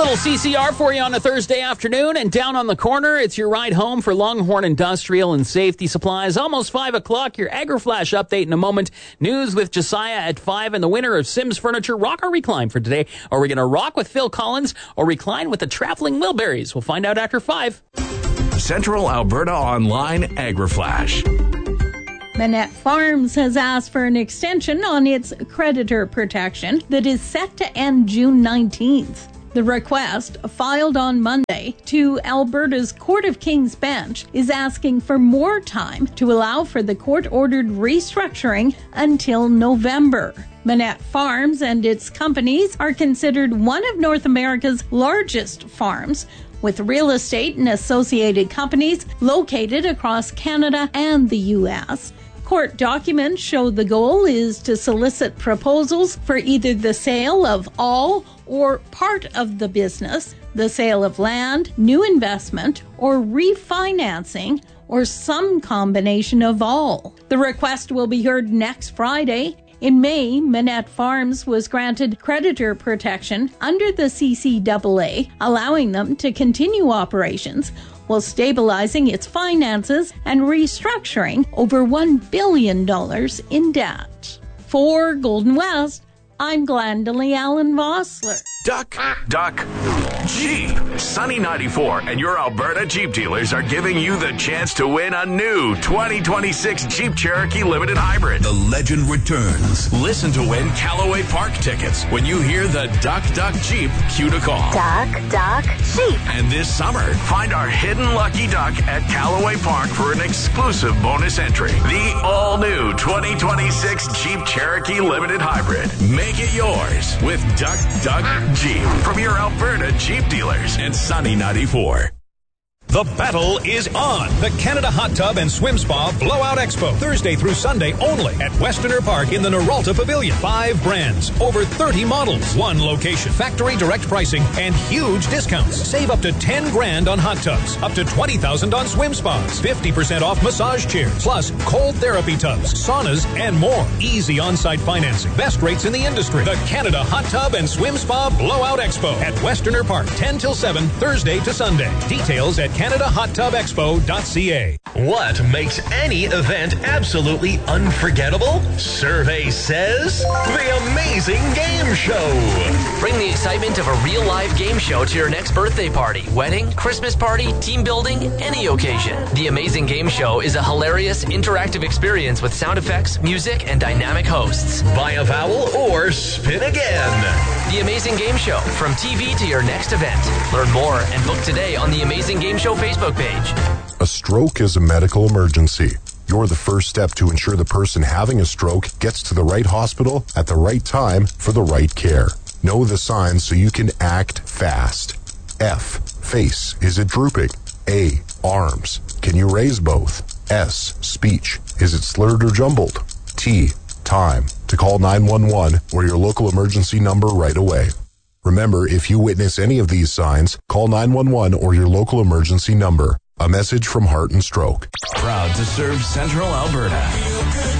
Little CCR for you on a Thursday afternoon, and down on the corner, it's your ride home for Longhorn Industrial and Safety Supplies. Almost 5 o'clock, your AgriFlash update in a moment. News with Josiah at 5, and the winner of Sims Furniture Rock or Recline for today. Are we going to rock with Phil Collins or recline with the Traveling Wilburys? We'll find out after 5. Central Alberta Online AgriFlash. Manette Farms has asked for an extension on its creditor protection that is set to end June 19th. The request, filed on Monday to Alberta's Court of King's Bench, is asking for more time to allow for the court-ordered restructuring until November. Manette Farms and its companies are considered one of North America's largest farms, with real estate and associated companies located across Canada and the U.S. Court documents show the goal is to solicit proposals for either the sale of all or part of the business, the sale of land, new investment, or refinancing, or some combination of all. The request will be heard next Friday. In May, Manette Farms was granted creditor protection under the CCAA, allowing them to continue operations while stabilizing its finances and restructuring over $1 billion in debt. For Golden West, I'm Glendalee Allen Vossler. Duck, Jeep. Sunny 94 and your Alberta Jeep dealers are giving you the chance to win a new 2026 Jeep Cherokee Limited Hybrid. The legend returns. Listen to win Callaway Park tickets when you hear the Duck Jeep cue to call. Duck Jeep. And this summer, find our hidden lucky duck at Callaway Park for an exclusive bonus entry. The all-new 2026 Jeep Cherokee Limited Hybrid. Make it yours with Duck Jeep from your Alberta Jeep dealers and Sunny 94. The battle is on. The Canada Hot Tub and Swim Spa Blowout Expo. Thursday through Sunday only at Westerner Park in the Noralta Pavilion. 5 brands, over 30 models, 1 location, factory direct pricing, and huge discounts. Save up to $10,000 on hot tubs, up to $20,000 on swim spas, 50% off massage chairs, plus cold therapy tubs, saunas, and more. Easy on-site financing. Best rates in the industry. The Canada Hot Tub and Swim Spa Blowout Expo at Westerner Park, 10 till 7, Thursday to Sunday. Details at CanadaHotTubExpo.ca. What makes any event absolutely unforgettable? Survey says the Amazing Game Show. Bring the excitement of a real live game show to your next birthday party, wedding, Christmas party, team building, any occasion. The Amazing Game Show is a hilarious, interactive experience with sound effects, music, and dynamic hosts. Buy a vowel or spin again. The Amazing Game Show, from TV to your next event. Learn more and book today on the Amazing Game Show Facebook page. A stroke is a medical emergency. You're the first step to ensure the person having a stroke gets to the right hospital at the right time for the right care. Know the signs so you can act fast. F, face. Is it drooping? A, arms. Can you raise both? S, speech. Is it slurred or jumbled? T, time. To call 911 or your local emergency number right away. Remember, if you witness any of these signs, call 911 or your local emergency number. A message from Heart and Stroke. Proud to serve Central Alberta.